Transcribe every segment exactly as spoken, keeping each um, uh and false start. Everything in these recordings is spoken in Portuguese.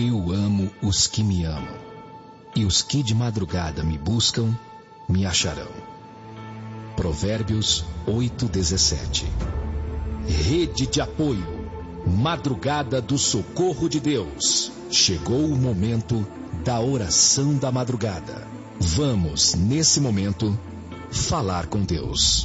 Eu amo os que me amam, e os que de madrugada me buscam, me acharão. Provérbios oito, dezessete. Rede de apoio, Madrugada do Socorro de Deus. Chegou o momento da oração da madrugada. Vamos, nesse momento, falar com Deus.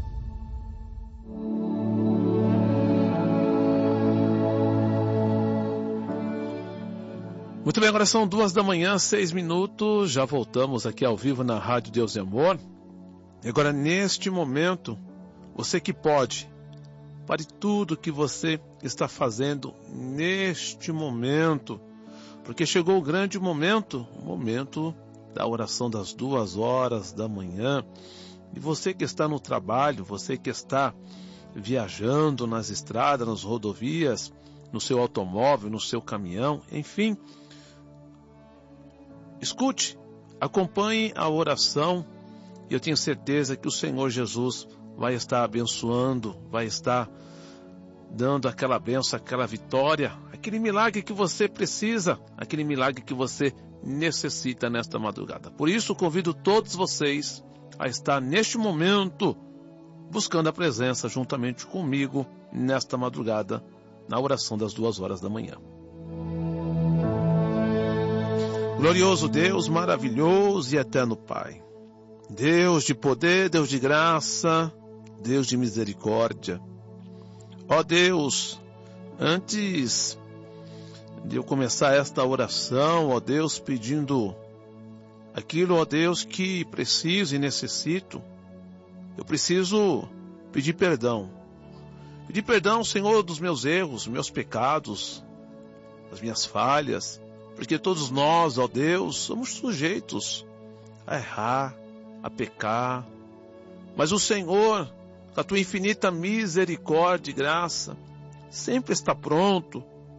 Muito bem, agora são duas da manhã, seis minutos, já voltamos aqui ao vivo na Rádio Deus e Amor. E agora, neste momento, você que pode, pare tudo que você está fazendo neste momento, porque chegou o grande momento, o momento da oração das duas horas da manhã. E você que está no trabalho, você que está viajando nas estradas, nas rodovias, no seu automóvel, no seu caminhão, enfim, escute, acompanhe a oração e eu tenho certeza que o Senhor Jesus vai estar abençoando, vai estar dando aquela bênção, aquela vitória, aquele milagre que você precisa, aquele milagre que você necessita nesta madrugada. Por isso, convido todos vocês a estar neste momento buscando a presença juntamente comigo nesta madrugada, na oração das duas horas da manhã. Glorioso Deus, maravilhoso e eterno Pai, Deus de poder, Deus de graça, Deus de misericórdia. Ó Deus, antes de eu começar esta oração, ó Deus, pedindo aquilo, ó Deus, que preciso e necessito, eu preciso pedir perdão. Pedir perdão, Senhor, dos meus erros, meus pecados, das minhas falhas, porque todos nós, ó Deus, somos sujeitos a errar, a pecar. Mas o Senhor, com a tua infinita misericórdia e graça, sempre está pronto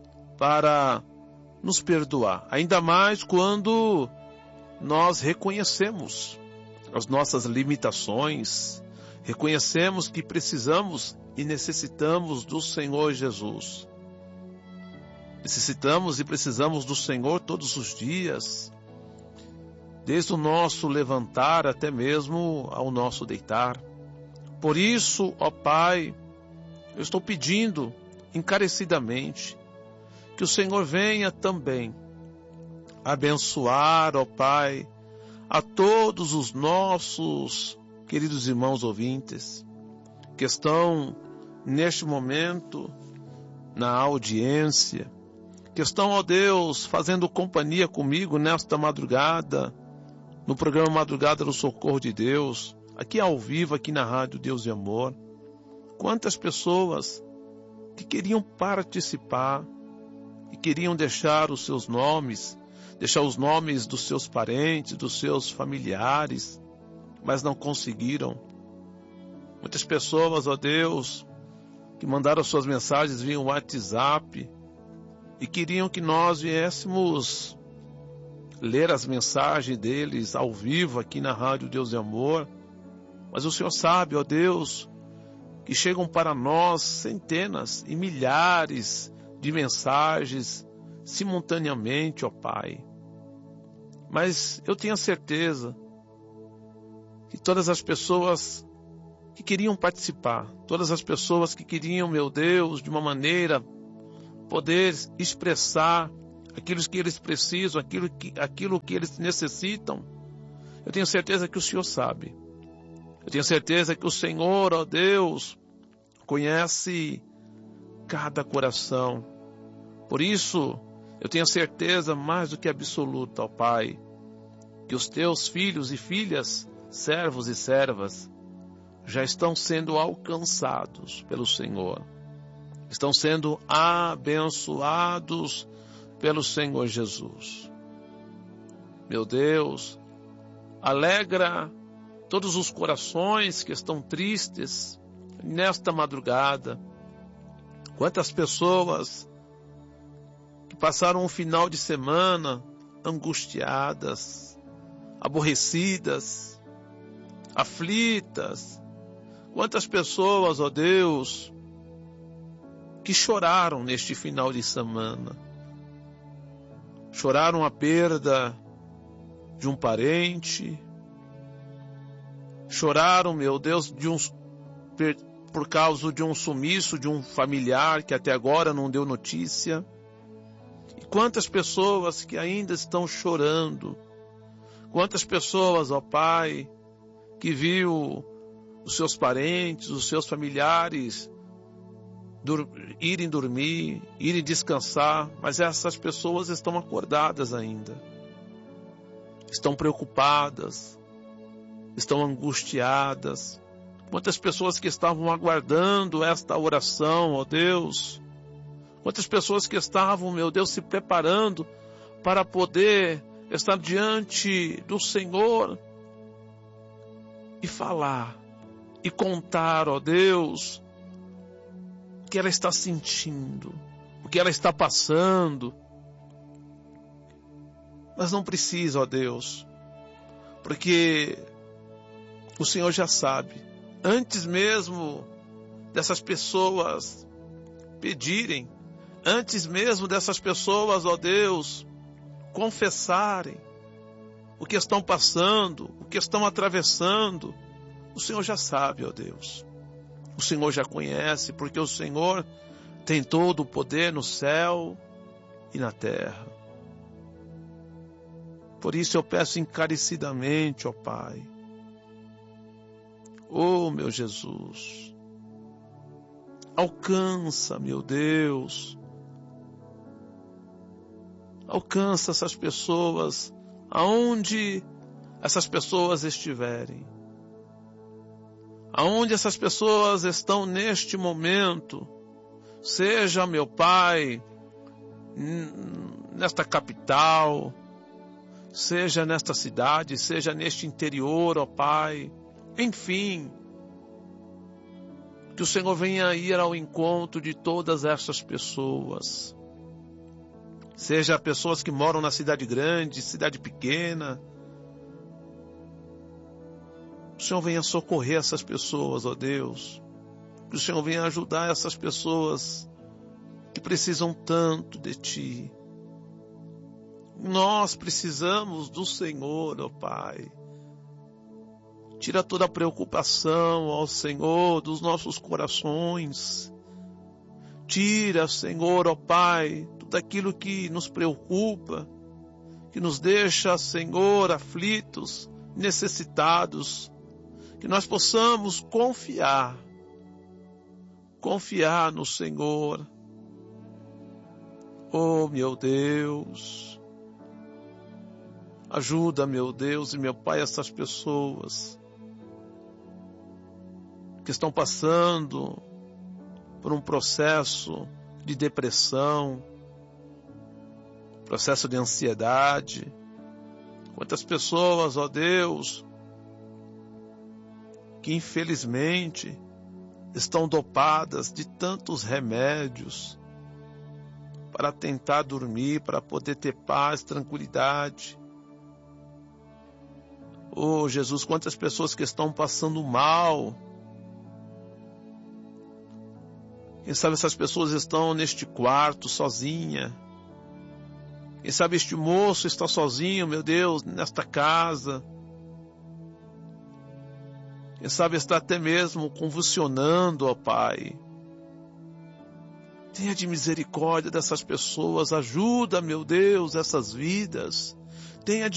para nos perdoar. Ainda mais quando nós reconhecemos as nossas limitações, reconhecemos que precisamos e necessitamos do Senhor Jesus. Necessitamos e precisamos do Senhor todos os dias, desde o nosso levantar até mesmo ao nosso deitar. Por isso, ó Pai, eu estou pedindo encarecidamente que o Senhor venha também abençoar, ó Pai, a todos os nossos queridos irmãos ouvintes que estão neste momento na audiência, que estão, ó Deus, fazendo companhia comigo nesta madrugada, no programa Madrugada do Socorro de Deus, aqui ao vivo, aqui na Rádio Deus e Amor. Quantas pessoas que queriam participar e queriam deixar os seus nomes, deixar os nomes dos seus parentes, dos seus familiares, mas não conseguiram. Muitas pessoas, ó Deus, que mandaram suas mensagens via WhatsApp e queriam que nós viéssemos ler as mensagens deles ao vivo aqui na Rádio Deus e Amor. Mas o Senhor sabe, ó Deus, que chegam para nós centenas e milhares de mensagens simultaneamente, ó Pai. Mas eu tenho a certeza que todas as pessoas que queriam participar, todas as pessoas que queriam, meu Deus, de uma maneira poder expressar aquilo que eles precisam, aquilo que, aquilo que eles necessitam, eu tenho certeza que o Senhor sabe. Eu tenho certeza que o Senhor, ó Deus, conhece cada coração. Por isso, eu tenho certeza mais do que absoluta, ó Pai, que os teus filhos e filhas, servos e servas, já estão sendo alcançados pelo Senhor. Estão sendo abençoados pelo Senhor Jesus. Meu Deus, alegra todos os corações que estão tristes nesta madrugada. Quantas pessoas que passaram um final de semana angustiadas, aborrecidas, aflitas. Quantas pessoas, ó Deus, que choraram neste final de semana. choraram a perda de um parente, choraram, meu Deus, de um, por causa de um sumiço de um familiar que até agora não deu notícia. E quantas pessoas que ainda estão chorando, quantas pessoas, ó Pai, que viu os seus parentes, os seus familiares dur- irem dormir, irem descansar, mas essas pessoas estão acordadas ainda, estão preocupadas, estão angustiadas. Quantas pessoas que estavam aguardando esta oração, ó Deus, quantas pessoas que estavam, meu Deus, se preparando para poder estar diante do Senhor e falar, e contar, ó Deus, o que ela está sentindo, o que ela está passando. Mas não precisa, ó Deus, porque o Senhor já sabe. Antes mesmo dessas pessoas pedirem, antes mesmo dessas pessoas, ó Deus, confessarem o que estão passando, o que estão atravessando, o Senhor já sabe, ó Deus. O Senhor já conhece, porque o Senhor tem todo o poder no céu e na terra. Por isso eu peço encarecidamente, ó Pai, ó meu Jesus, alcança, meu Deus, alcança essas pessoas, aonde essas pessoas estiverem, aonde essas pessoas estão neste momento, seja, meu Pai, nesta capital, seja nesta cidade, seja neste interior, ó Pai, enfim, que o Senhor venha ir ao encontro de todas essas pessoas, seja pessoas que moram na cidade grande, cidade pequena. O Senhor venha socorrer essas pessoas, ó Deus. Que o Senhor venha ajudar essas pessoas que precisam tanto de Ti. Nós precisamos do Senhor, ó Pai. Tira toda a preocupação, ó Senhor, dos nossos corações. Tira, Senhor, ó Pai, tudo aquilo que nos preocupa, que nos deixa, Senhor, aflitos, necessitados. Que nós possamos confiar, confiar no Senhor. Oh, meu Deus, ajuda, meu Deus e meu Pai, essas pessoas que estão passando por um processo de depressão, processo de ansiedade. Quantas pessoas, ó Deus, que infelizmente estão dopadas de tantos remédios para tentar dormir, para poder ter paz, tranquilidade. Oh, Jesus, quantas pessoas que estão passando mal. Quem sabe essas pessoas estão neste quarto sozinha. Quem sabe este moço está sozinho, meu Deus, nesta casa. Quem sabe está até mesmo convulsionando, ó Pai. Tenha de misericórdia dessas pessoas. Ajuda, meu Deus, essas vidas. Tenha de